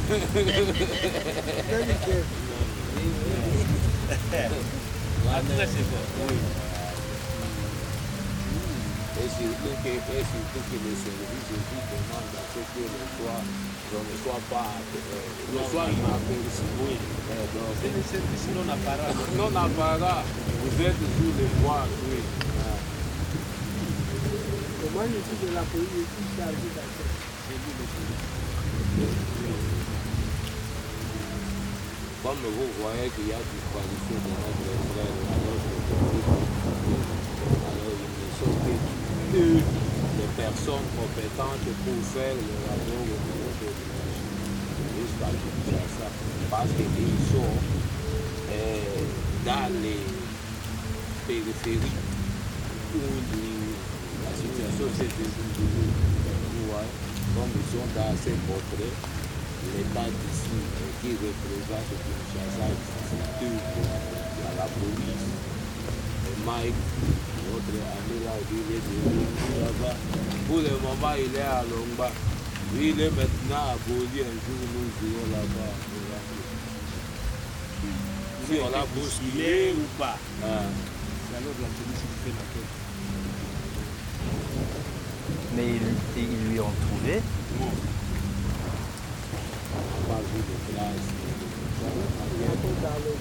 Après, c'est bon. Oui. Et surtout que les services aussi demandent à ce que le soir, on ne soit pas inaperçu. Oui. C'est les services non apparents. Non apparent, vous êtes sous les voies, oui. Moi, je suis de la police, je suis chargé d'affaires. Comme vous voyez qu'il y a disparition de notre frère, alors il ne sont que les personnes compétentes pour faire le rapport au niveau de l'image jusqu'à Kinshasa. Parce qu'ils sont dans les périphéries où la situation s'est déroulée. Comme ils sont dans ces portraits, l'État d'ici qui représente Kinshasa, surtout à la police, et Mike, notre ami là, il est devenu là-bas. Pour le moment, il est à Longba. Lui, il est maintenant à Boli, un jour nous irons là-bas. Si on l'a bousculé ou pas. C'est alors la police qui fait la tête. Mais ils lui ont trouvé. Non. Pas vu de place.